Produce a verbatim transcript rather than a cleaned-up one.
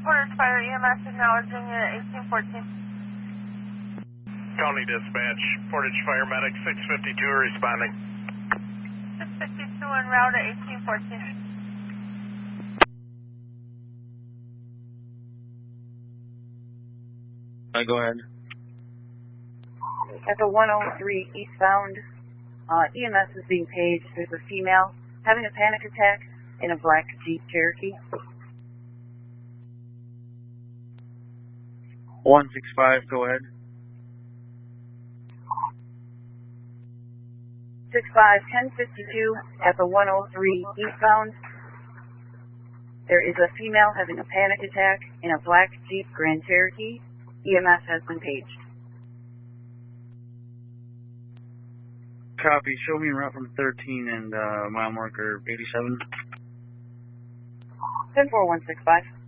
Portage Fire E M S acknowledging you at eighteen fourteen. County Dispatch, Portage Fire Medic six fifty-two responding. six fifty-two en route at eighteen fourteen. Uh, go ahead. At the one oh three eastbound, uh, E M S is being paged. There's a female having a panic attack in a black Jeep Cherokee. one six five, go ahead. six five, ten fifty-two at the one oh three eastbound. There is a female having a panic attack in a black Jeep Grand Cherokee. E M S has been paged. Copy. Show me en route from thirteen and uh, mile marker eighty-seven. ten four one six five.